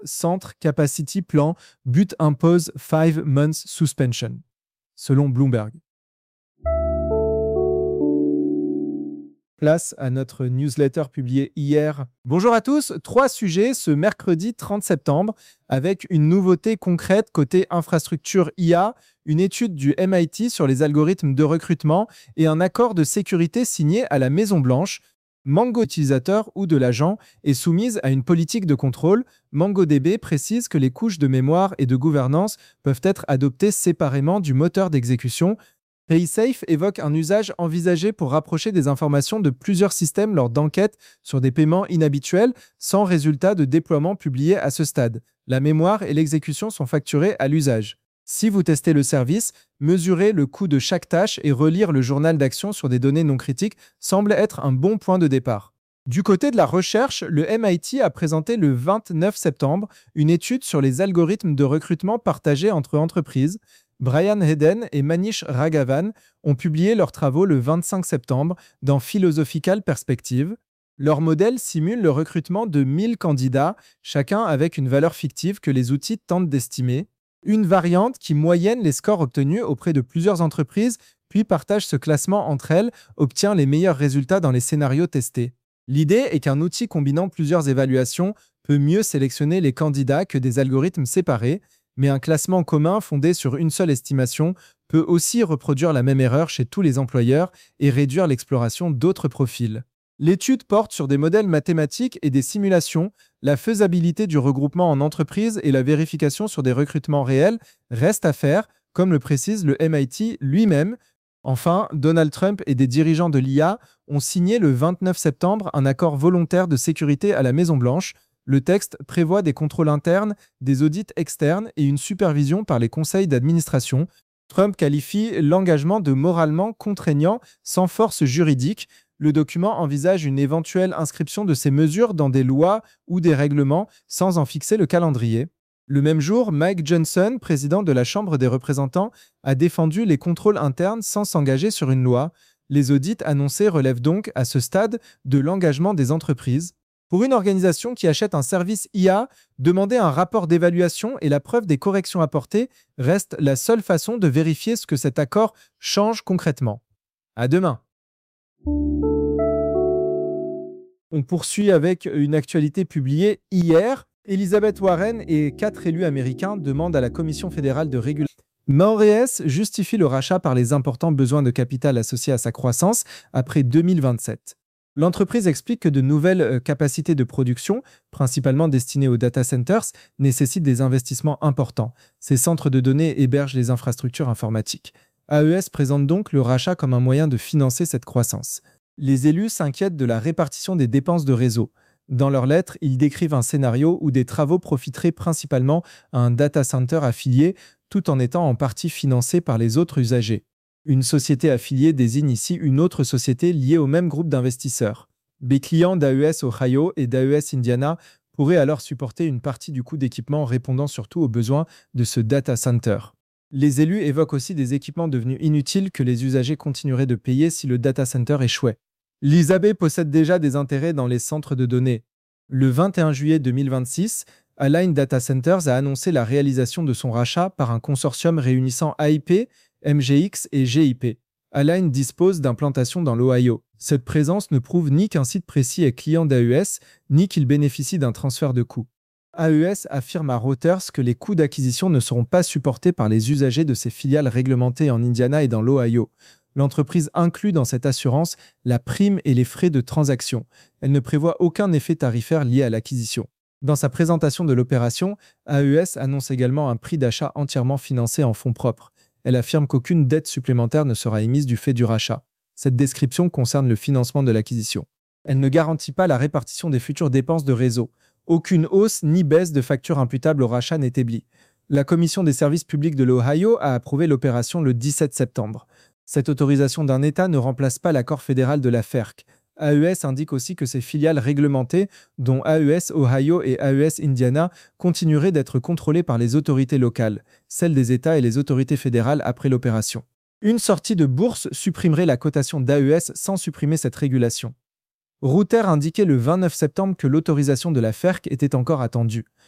Centre Capacity Plan, but impose 5 months suspension, selon Bloomberg. Place à notre newsletter publiée hier. Bonjour à tous, 3 sujets ce mercredi 30 septembre avec une nouveauté concrète côté infrastructure IA, une étude du MIT sur les algorithmes de recrutement et un accord de sécurité signé à la Maison-Blanche. Mango utilisateur ou de l'agent est soumise à une politique de contrôle. MongoDB précise que les couches de mémoire et de gouvernance peuvent être adoptées séparément du moteur d'exécution. PaySafe évoque un usage envisagé pour rapprocher des informations de plusieurs systèmes lors d'enquêtes sur des paiements inhabituels, sans résultat de déploiement publié à ce stade. La mémoire et l'exécution sont facturées à l'usage. Si vous testez le service, mesurer le coût de chaque tâche et relire le journal d'action sur des données non critiques semble être un bon point de départ. Du côté de la recherche, le MIT a présenté le 29 septembre une étude sur les algorithmes de recrutement partagés entre entreprises. Brian Heden et Manish Raghavan ont publié leurs travaux le 25 septembre dans Philosophical Perspective. Leur modèle simule le recrutement de 1000 candidats, chacun avec une valeur fictive que les outils tentent d'estimer. Une variante qui moyenne les scores obtenus auprès de plusieurs entreprises, puis partage ce classement entre elles, obtient les meilleurs résultats dans les scénarios testés. L'idée est qu'un outil combinant plusieurs évaluations peut mieux sélectionner les candidats que des algorithmes séparés, mais un classement commun fondé sur une seule estimation peut aussi reproduire la même erreur chez tous les employeurs et réduire l'exploration d'autres profils. L'étude porte sur des modèles mathématiques et des simulations. La faisabilité du regroupement en entreprise et la vérification sur des recrutements réels restent à faire, comme le précise le MIT lui-même. Enfin, Donald Trump et des dirigeants de l'IA ont signé le 29 septembre un accord volontaire de sécurité à la Maison-Blanche. Le texte prévoit des contrôles internes, des audits externes et une supervision par les conseils d'administration. Trump qualifie l'engagement de moralement contraignant sans force juridique. Le document envisage une éventuelle inscription de ces mesures dans des lois ou des règlements sans en fixer le calendrier. Le même jour, Mike Johnson, président de la Chambre des représentants, a défendu les contrôles internes sans s'engager sur une loi. Les audits annoncés relèvent donc à ce stade de l'engagement des entreprises. Pour une organisation qui achète un service IA, demander un rapport d'évaluation et la preuve des corrections apportées reste la seule façon de vérifier ce que cet accord change concrètement. À demain. On poursuit avec une actualité publiée hier. Elizabeth Warren et 4 élus américains demandent à la Commission fédérale de régulation. Moreas justifie le rachat par les importants besoins de capital associés à sa croissance après 2027. L'entreprise explique que de nouvelles capacités de production, principalement destinées aux data centers, nécessitent des investissements importants. Ces centres de données hébergent les infrastructures informatiques. AES présente donc le rachat comme un moyen de financer cette croissance. Les élus s'inquiètent de la répartition des dépenses de réseau. Dans leur lettre, ils décrivent un scénario où des travaux profiteraient principalement à un data center affilié, tout en étant en partie financés par les autres usagers. Une société affiliée désigne ici une autre société liée au même groupe d'investisseurs. Les clients d'AES Ohio et d'AES Indiana pourraient alors supporter une partie du coût d'équipement répondant surtout aux besoins de ce data center. Les élus évoquent aussi des équipements devenus inutiles que les usagers continueraient de payer si le data center échouait. L'ISAB possède déjà des intérêts dans les centres de données. Le 21 juillet 2026, Align Data Centers a annoncé la réalisation de son rachat par un consortium réunissant AIP, MGX et GIP. Align dispose d'implantations dans l'Ohio. Cette présence ne prouve ni qu'un site précis est client d'AES, ni qu'il bénéficie d'un transfert de coûts. AES affirme à Reuters que les coûts d'acquisition ne seront pas supportés par les usagers de ses filiales réglementées en Indiana et dans l'Ohio. L'entreprise inclut dans cette assurance la prime et les frais de transaction. Elle ne prévoit aucun effet tarifaire lié à l'acquisition. Dans sa présentation de l'opération, AES annonce également un prix d'achat entièrement financé en fonds propres. Elle affirme qu'aucune dette supplémentaire ne sera émise du fait du rachat. Cette description concerne le financement de l'acquisition. Elle ne garantit pas la répartition des futures dépenses de réseau. Aucune hausse ni baisse de facture imputable au rachat n'est établie. La Commission des services publics de l'Ohio a approuvé l'opération le 17 septembre. Cette autorisation d'un État ne remplace pas l'accord fédéral de la FERC. AES indique aussi que ses filiales réglementées, dont AES Ohio et AES Indiana, continueraient d'être contrôlées par les autorités locales, celles des États et les autorités fédérales après l'opération. Une sortie de bourse supprimerait la cotation d'AES sans supprimer cette régulation. Reuters indiquait le 29 septembre que l'autorisation de la FERC était encore attendue.